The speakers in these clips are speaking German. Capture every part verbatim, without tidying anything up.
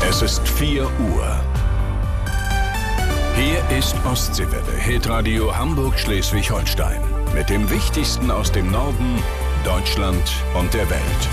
Es ist vier Uhr. Hier ist Ostseewelle, Hitradio Hamburg-Schleswig-Holstein. Mit dem Wichtigsten aus dem Norden, Deutschland und der Welt.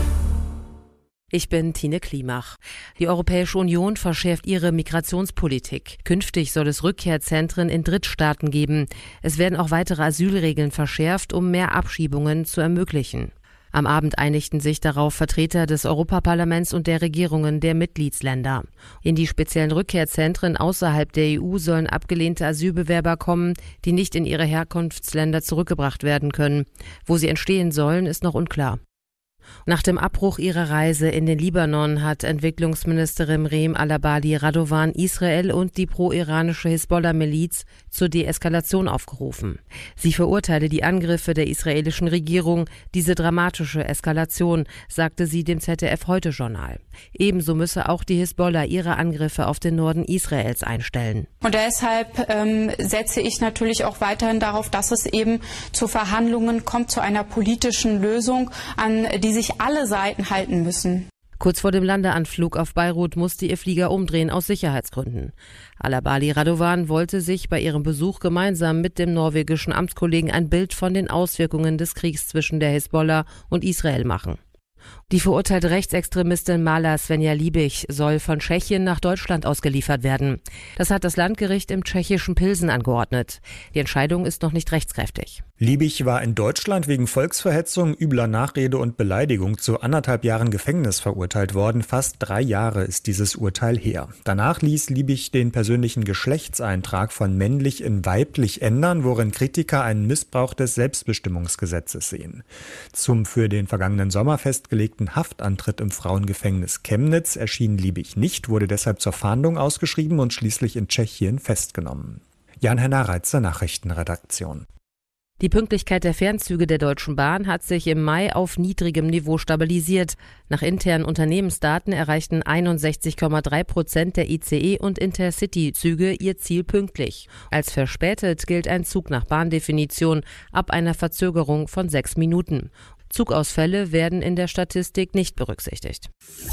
Ich bin Tine Klimach. Die Europäische Union verschärft ihre Migrationspolitik. Künftig soll es Rückkehrzentren in Drittstaaten geben. Es werden auch weitere Asylregeln verschärft, um mehr Abschiebungen zu ermöglichen. Am Abend einigten sich darauf Vertreter des Europaparlaments und der Regierungen der Mitgliedsländer. In die speziellen Rückkehrzentren außerhalb der E U sollen abgelehnte Asylbewerber kommen, die nicht in ihre Herkunftsländer zurückgebracht werden können. Wo sie entstehen sollen, ist noch unklar. Nach dem Abbruch ihrer Reise in den Libanon hat Entwicklungsministerin Reem Alabadi Radovan Israel und die pro-iranische Hisbollah-Miliz zur Deeskalation aufgerufen. Sie verurteile die Angriffe der israelischen Regierung, diese dramatische Eskalation, sagte sie dem Z D F-Heute-Journal. Ebenso müsse auch die Hisbollah ihre Angriffe auf den Norden Israels einstellen. Und deshalb ähm, setze ich natürlich auch weiterhin darauf, dass es eben zu Verhandlungen kommt, zu einer politischen Lösung, an die sich alle Seiten halten müssen. Kurz vor dem Landeanflug auf Beirut musste ihr Flieger umdrehen aus Sicherheitsgründen. Alabadi Radovan wollte sich bei ihrem Besuch gemeinsam mit dem norwegischen Amtskollegen ein Bild von den Auswirkungen des Kriegs zwischen der Hisbollah und Israel machen. Die verurteilte Rechtsextremistin Mala Svenja Liebig soll von Tschechien nach Deutschland ausgeliefert werden. Das hat das Landgericht im tschechischen Pilsen angeordnet. Die Entscheidung ist noch nicht rechtskräftig. Liebig war in Deutschland wegen Volksverhetzung, übler Nachrede und Beleidigung zu anderthalb Jahren Gefängnis verurteilt worden. Fast drei Jahre ist dieses Urteil her. Danach ließ Liebig den persönlichen Geschlechtseintrag von männlich in weiblich ändern, worin Kritiker einen Missbrauch des Selbstbestimmungsgesetzes sehen. Zum für den vergangenen Sommer festgelegten Haftantritt im Frauengefängnis Chemnitz erschien Liebig nicht, wurde deshalb zur Fahndung ausgeschrieben und schließlich in Tschechien festgenommen. Jan-Henner Reitzer, Nachrichtenredaktion. Die Pünktlichkeit der Fernzüge der Deutschen Bahn hat sich im Mai auf niedrigem Niveau stabilisiert. Nach internen Unternehmensdaten erreichten einundsechzig Komma drei Prozent der I C E- und Intercity-Züge ihr Ziel pünktlich. Als verspätet gilt ein Zug nach Bahndefinition ab einer Verzögerung von sechs Minuten. Zugausfälle werden in der Statistik nicht berücksichtigt.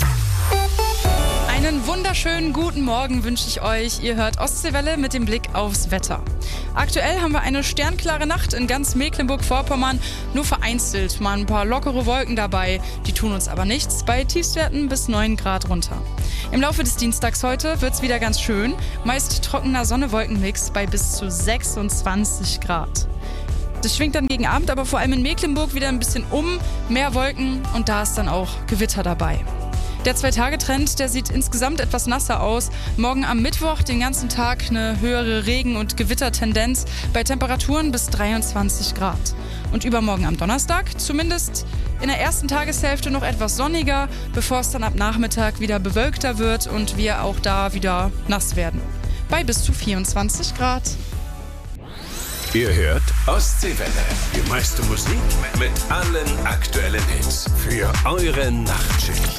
Einen wunderschönen guten Morgen wünsche ich euch. Ihr hört Ostseewelle mit dem Blick aufs Wetter. Aktuell haben wir eine sternklare Nacht in ganz Mecklenburg-Vorpommern. Nur vereinzelt mal ein paar lockere Wolken dabei. Die tun uns aber nichts. Bei Tiefstwerten bis neun Grad runter. Im Laufe des Dienstags heute wird es wieder ganz schön. Meist trockener Sonne-Wolken-Mix bei bis zu sechsundzwanzig Grad. Das schwingt dann gegen Abend aber vor allem in Mecklenburg wieder ein bisschen um. Mehr Wolken und da ist dann auch Gewitter dabei. Der Zwei-Tage-Trend, der sieht insgesamt etwas nasser aus. Morgen am Mittwoch den ganzen Tag eine höhere Regen- und Gewittertendenz bei Temperaturen bis dreiundzwanzig Grad. Und übermorgen am Donnerstag zumindest in der ersten Tageshälfte noch etwas sonniger, bevor es dann ab Nachmittag wieder bewölkter wird und wir auch da wieder nass werden. Bei bis zu vierundzwanzig Grad. Ihr hört Ostseewelle. Die meiste Musik mit allen aktuellen Hits für eure Nachtschicht.